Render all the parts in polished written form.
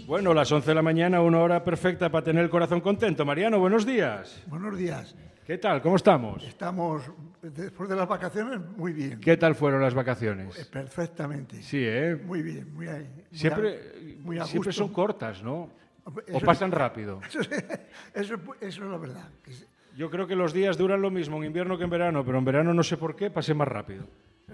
Bueno, las 11 de la mañana, una hora perfecta para tener el corazón contento. Mariano, buenos días. Buenos días. ¿Qué tal? ¿Cómo estamos? Estamos, después de las vacaciones, muy bien. ¿Qué tal fueron las vacaciones? Perfectamente. Sí, ¿eh? Muy bien, muy a Siempre gusto. son cortas, ¿no? Eso ¿O pasan rápido? Eso es la verdad. Yo creo que los días duran lo mismo en invierno que en verano, pero en verano no sé por qué pasé más rápido.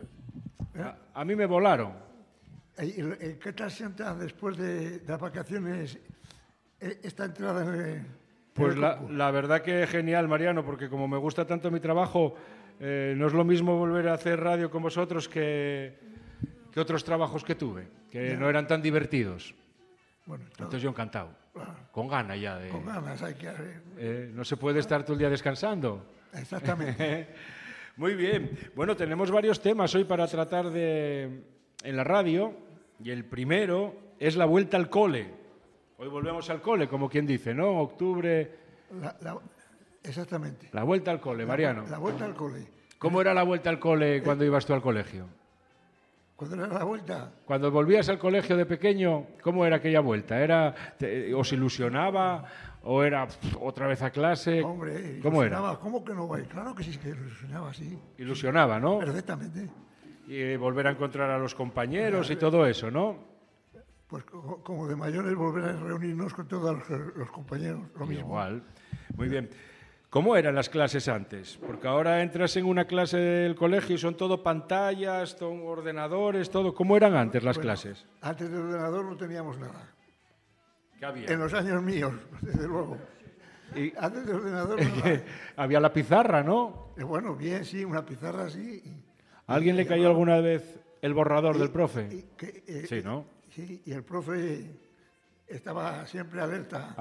A mí me volaron. ¿Qué tal sienta después de las vacaciones esta entrada en el Pues campo? la verdad que genial, Mariano, porque como me gusta tanto mi trabajo, no es lo mismo volver a hacer radio con vosotros que otros trabajos que tuve, que no eran tan divertidos. Bueno, entonces yo encantado, con ganas ya de... Con ganas hay que... no se puede estar todo el día descansando. Exactamente. Muy bien. Bueno, tenemos varios temas hoy para tratar en la radio, y el primero es la vuelta al cole. Hoy volvemos al cole, como quien dice, ¿no? Octubre... Exactamente. La vuelta al cole, Mariano. La vuelta al cole. ¿Cómo era la vuelta al cole cuando ibas tú al colegio? ¿Cuándo era la vuelta? Cuando volvías al colegio de pequeño, ¿cómo era aquella vuelta? ¿Os ilusionaba o era otra vez a clase? Hombre, ¿Cómo era? ¿Cómo que no va? Claro que sí, que ilusionaba, sí. Ilusionaba, ¿no? Perfectamente. Y volver a encontrar a los compañeros y todo eso, ¿no? Pues como de mayores volver a reunirnos con todos los compañeros, lo mismo. Igual. Muy bien. ¿Cómo eran las clases antes? Porque ahora entras en una clase del colegio y son todo pantallas, son ordenadores, todo. ¿Cómo eran antes las clases? Antes del ordenador no teníamos nada. ¿Qué había? En los años míos, desde luego. Y antes del ordenador no había la pizarra, ¿no? Bueno, bien, sí, una pizarra así. ¿A alguien le cayó alguna vez el borrador del profe? Sí, ¿no? Sí, y el profe estaba siempre alerta.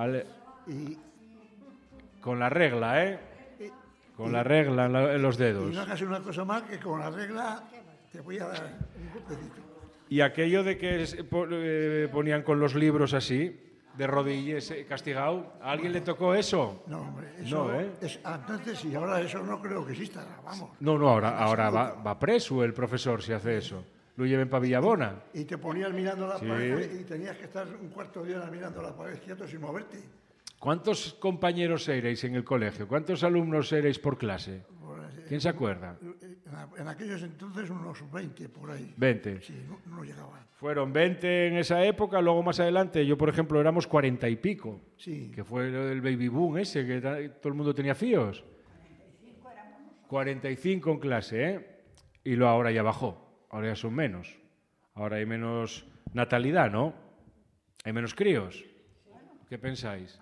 Con la regla, ¿eh? Con la regla en los dedos. Y no hagas una cosa más que con la regla te voy a dar un golpecito. Y aquello de que ponían con los libros así, de rodillas, castigado, ¿a alguien le tocó eso? No, hombre, eso no, ¿eh? Antes sí, ahora eso no creo que exista, vamos. No, ahora va preso el profesor si hace eso. Lo lleven para Villabona. Y te ponías mirando la pared y tenías que estar un cuarto de hora mirando la pared quieto sin moverte. ¿Cuántos compañeros erais en el colegio? ¿Cuántos alumnos erais por clase? ¿Quién se acuerda? En aquellos entonces unos 20 por ahí. 20. Sí, no llegaban. Fueron 20 en esa época, luego más adelante, yo por ejemplo éramos 40 y pico. Sí. Que fue el baby boom ese, que todo el mundo tenía fíos. 45 éramos nosotros. 45 en clase, ¿eh? Y ahora ya bajó, ahora ya son menos. Ahora hay menos natalidad, ¿no? Hay menos críos. ¿Qué pensáis?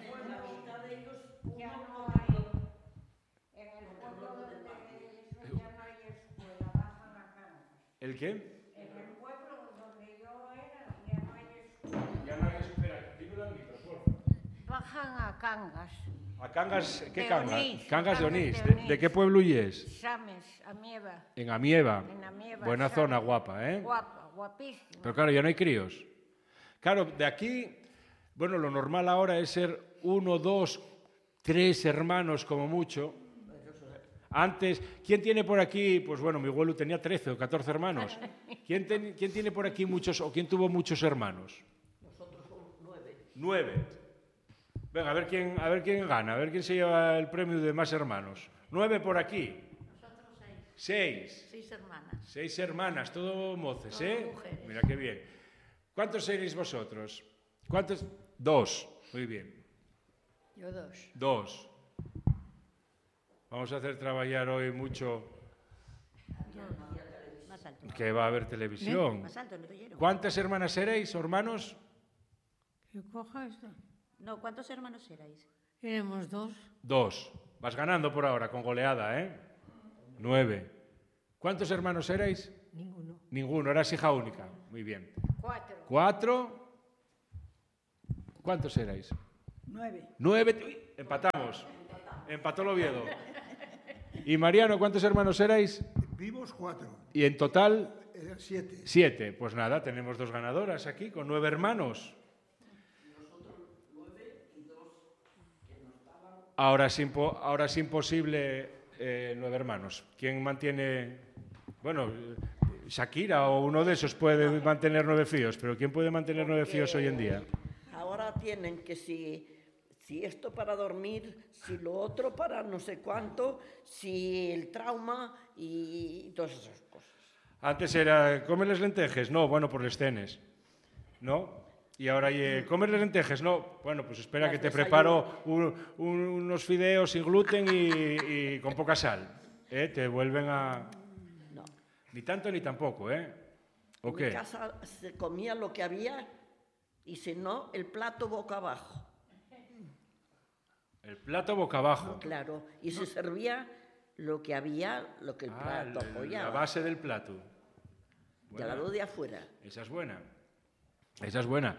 ¿El qué? En el pueblo donde yo era ya no hay escuela. Ya no hay escuela. Dímelo al micro, por favor. Bajan a Cangas. ¿A Cangas? ¿Qué de Cangas? Onís, Cangas de Onís. Cangas de Onís. ¿De qué pueblo es? Sames, Amieva. En Amieva. En Amieva. Buena Sames. zona, guapa, ¿eh? Guapa, guapísima. Pero claro, ya no hay críos. Claro, de aquí, bueno, lo normal ahora es ser 1, 2, 3 hermanos como mucho. Antes, ¿quién tiene por aquí? Pues bueno, mi abuelo tenía 13 o 14 hermanos. ¿Quién tiene por aquí muchos o quién tuvo muchos hermanos? Nosotros somos 9. 9. Venga, a ver quién gana, a ver quién se lleva el premio de más hermanos. 9 por aquí. Nosotros 6. 6 hermanas. 6 hermanas, todo moces, Todas ¿eh? mujeres. Mira qué bien. ¿Cuántos seréis vosotros? ¿Cuántos? 2. Muy bien. Yo 2. 2. Vamos a hacer trabajar hoy mucho Más alto. que va a haber televisión. Más alto, lo oyeron. ¿Cuántas hermanas seréis, hermanos? ¿Qué coja esto? No, ¿cuántos hermanos erais? Éramos 2. 2. Vas ganando por ahora con goleada, ¿eh? 9. ¿Cuántos hermanos erais? Ninguno. Ninguno, eras hija única. Muy bien. 4. 4. ¿Cuántos erais? 9. 9. Uy, empatamos. Empató el Oviedo. ¿Y Mariano, cuántos hermanos erais? Vivos 4. Y en total 7. 7. Pues nada, tenemos 2 ganadoras aquí con 9 hermanos. Ahora es imposible 9 hermanos. ¿Quién mantiene? Bueno, Shakira o uno de esos puede mantener 9 fíos, pero ¿quién puede mantener 9 fíos hoy en día? tienen que si esto para dormir, si lo otro para no sé cuánto, si el trauma y todas esas cosas. Antes era, ¿comes les lentejes? No, bueno, por les cenes, ¿no? Y ahora, ¿comes les lentejes? No, bueno, pues espera Las que te desayuno. preparo unos fideos sin gluten y con poca sal. Te vuelven a... No. Ni tanto ni tampoco, ¿eh? ¿O En qué? mi casa se comía lo que había y si no, el plato boca abajo. El plato boca abajo. Claro, y se servía lo que había, lo que el plato La apoyaba. base del plato. De al lado de afuera. Esa es buena. Esa es buena.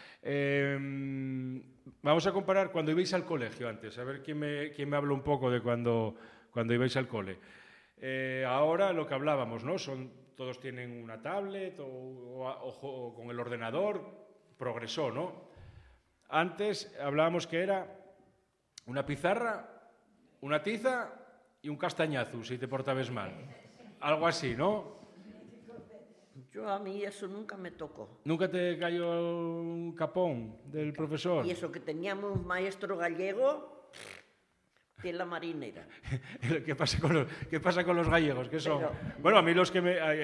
Vamos a comparar cuando ibais al colegio antes, a ver quién me habla un poco de cuando ibais al cole. Ahora lo que hablábamos, ¿no? Todos tienen una tablet o con el ordenador, progresó, ¿no? Antes hablábamos que era una pizarra, una tiza y un castañazo, si te portabas mal. Algo así, ¿no? A mí eso nunca me tocó. ¿Nunca te cayó un capón del profesor? Y eso que teníamos un maestro gallego de la marinera. ¿Qué pasa con los gallegos? ¿Qué son? Pero- Bueno, a mí los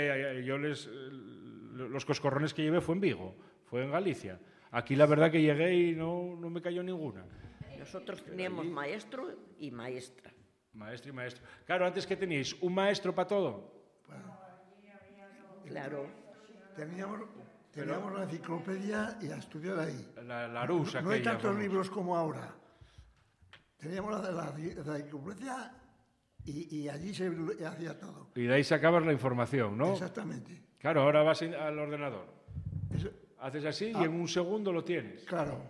coscorrones que llevé fue en Vigo, fue en Galicia. Aquí la verdad que llegué y no me cayó ninguna. Nosotros teníamos maestro y maestra. Maestro y maestro. Claro, antes que teníais un maestro para todo. Claro. Teníamos la enciclopedia y a estudiar ahí. La Arús, No hay aquella, tantos vamos. libros como ahora. Teníamos la enciclopedia y allí se hacía todo. Y de ahí sacabas la información, ¿no? Exactamente. Claro, ahora vas al ordenador. Eso- Haces así y en un segundo lo tienes. claro.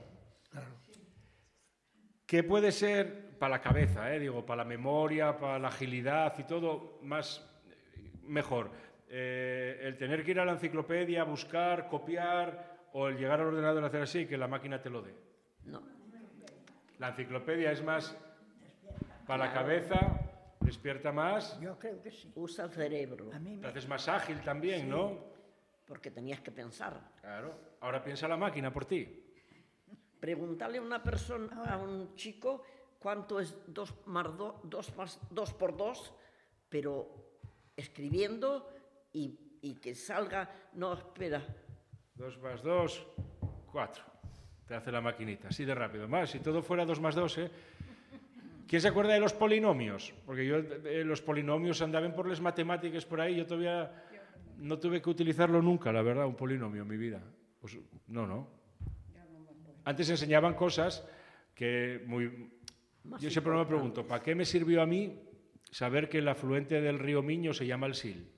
¿Qué puede ser para la cabeza, digo, para la memoria, para la agilidad y todo mejor? El tener que ir a la enciclopedia, buscar, copiar o el llegar al ordenador y hacer así, que la máquina te lo dé. No. La enciclopedia es más para la cabeza, despierta más, Yo creo que sí. Usa el cerebro. A mí te me... haces más ágil también, ¿no? Porque tenías que pensar. Claro. Ahora piensa la máquina por ti. Preguntarle a una persona, a un chico, cuánto es 2 por 2, pero escribiendo y que salga, no, espera, 2 más 2, 4. Te hace la maquinita, así de rápido. Más, si todo fuera 2 más 2, ¿eh? ¿Quién se acuerda de los polinomios? Porque yo, los polinomios andaban por las matemáticas por ahí, yo todavía no tuve que utilizarlo nunca, la verdad, un polinomio en mi vida. Pues no. Antes enseñaban cosas que yo siempre me pregunto, ¿para qué me sirvió a mí saber que el afluente del río Miño se llama el Sil?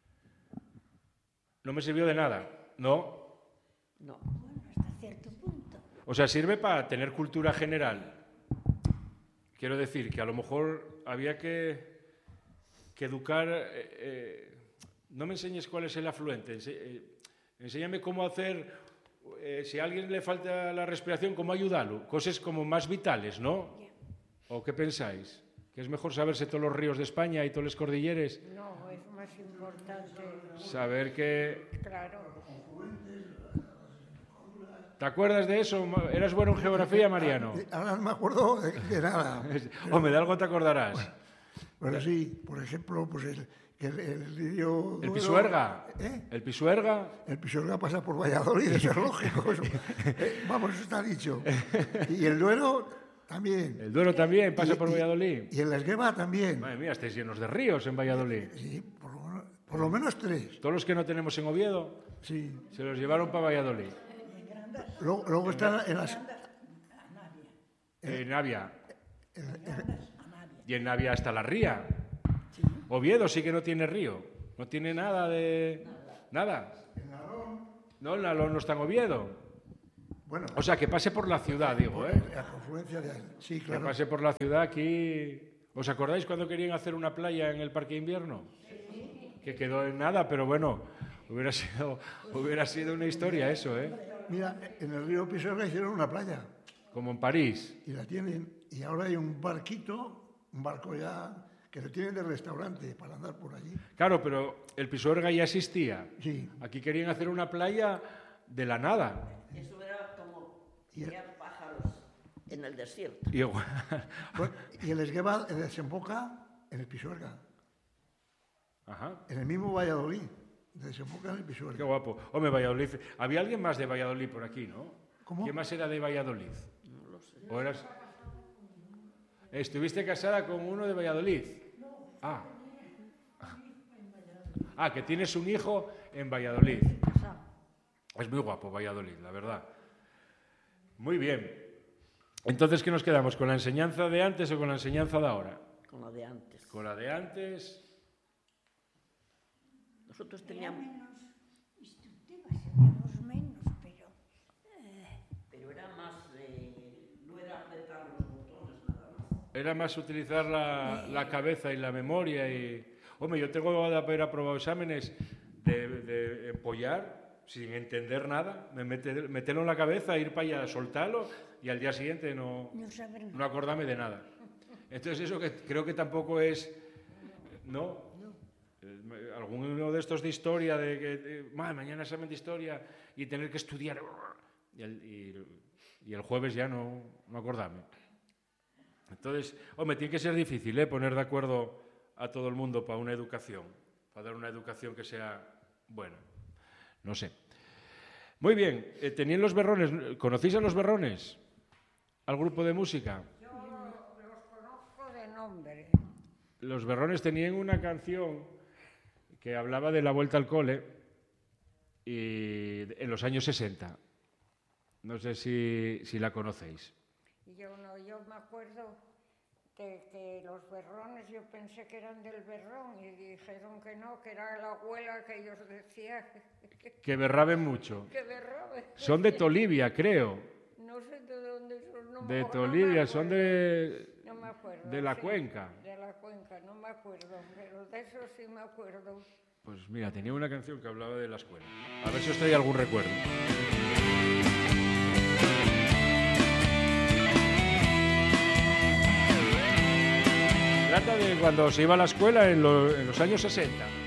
No me sirvió de nada, ¿no? no. Bueno, hasta cierto punto. O sea, sirve para tener cultura general. Quiero decir que a lo mejor había que educar... no me enseñes cuál es el afluente, enséñame cómo hacer... si a alguien le falta la respiración, ¿cómo ayudarlo? Cosas como más vitales, ¿no? ¿O qué pensáis? ¿Que es mejor saberse todos los ríos de España y todos los cordilleres? No, es más importante. Saber que... Claro. ¿Te acuerdas de eso? ¿Eras bueno en geografía, Mariano? Ahora no me acuerdo de nada. Hombre, de algo te acordarás. Pero sí, por ejemplo, pues el río... ¿El Duero, Pisuerga? ¿eh? ¿El Pisuerga? El Pisuerga pasa por Valladolid, eso es lógico. Eso. Vamos, eso está dicho. Y el Duero también. El Duero también pasa por Valladolid. Y el Esgueva también. Madre mía, estáis llenos de ríos en Valladolid. Sí, por lo menos 3. Todos los que no tenemos en Oviedo Sí. se los llevaron para Valladolid. Luego están en las... En Navia. Y en Navia está la ría. Oviedo sí que no tiene río. No tiene nada de... Nada. No, el Nalón no está en Oviedo. Bueno, O sea, que pase por la ciudad, digo, ¿eh? la confluencia de ahí. Sí, Que claro. pase por la ciudad aquí... ¿Os acordáis cuando querían hacer una playa en el Parque de Invierno? Que quedó en nada, pero bueno, hubiera sido una historia eso, ¿eh? Mira, en el río Pisuerga hicieron una playa Como en París. y la tienen. Y ahora hay un barco ya, que lo tienen de restaurante para andar por allí. Claro, pero el Pisuerga ya existía. Sí. Aquí querían hacer una playa de la nada. Eso era como Y el- ya en el desierto. Y igual- Pues, y el Esgueva desemboca en el Pisuerga, Ajá. en el mismo Valladolid. Desemboca en el Qué Pisuerga. guapo. Hombre, Valladolid. Había alguien más de Valladolid por aquí, ¿no? ¿Cómo? ¿Quién más era de Valladolid? No lo sé. ¿O eras... ¿Estuviste casada con uno de Valladolid? Ah. Ah, que tienes un hijo en Valladolid. Es muy guapo Valladolid, la verdad. Muy bien. Entonces, ¿qué nos quedamos? ¿Con la enseñanza de antes o con la enseñanza de ahora? Con la de antes. Con la de antes. Nosotros Era teníamos... menos instructiva, sabíamos menos, pero Pero era más no era apretar los botones nada más. Era más utilizar la cabeza y la memoria. Hombre, yo tengo de haber aprobado exámenes de empollar sin entender nada, meterlo en la cabeza, ir para allá, soltarlo y al día siguiente no saber nada. no acordarme de nada. Entonces eso que creo que tampoco es... ¿No? Alguno de estos de historia, de que mañana examen de historia y tener que estudiar y el jueves ya no acordarme. Entonces, hombre, tiene que ser difícil poner de acuerdo a todo el mundo para una educación, para dar una educación que sea buena. No sé. Muy bien, tenían los berrones. ¿Conocéis a los berrones? ¿Al grupo de música? Yo los conozco de nombre. Los berrones tenían una canción que hablaba de la vuelta al cole y en los años 60. No sé si la conocéis. Yo me acuerdo que los berrones, yo pensé que eran del berrón y dijeron que no, que era la abuela que ellos decían Que berraben mucho. que berraba. Son de Tolivia, creo. No sé de dónde son. No De me Tolivia, acuerdo. son de No me acuerdo. de la sí, cuenca. De la cuenca, no me acuerdo, pero de eso sí me acuerdo. Pues mira, tenía una canción que hablaba de la escuela. A ver si os trae algún recuerdo. Trata de cuando se iba a la escuela en los años 60.